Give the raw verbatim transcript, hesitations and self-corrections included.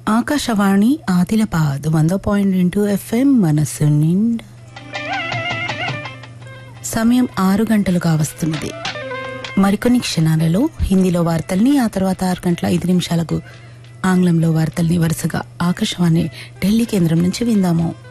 ఆకాశవాణి ఆదిలాబాద్ వంద పాయింట్ రెండు ఎఫ్ఎం మనసు నిండా సమయం ఆరు గంటలుగా వస్తున్నది. మరికొన్ని క్షణాలలో హిందీలో వార్తల్ని, ఆ తర్వాత ఆరు గంటల ఐదు నిమిషాలకు ఆంగ్లంలో వార్తల్ని వరుసగా ఆకాశవాణి ఢిల్లీ కేంద్రం నుంచి విందాము.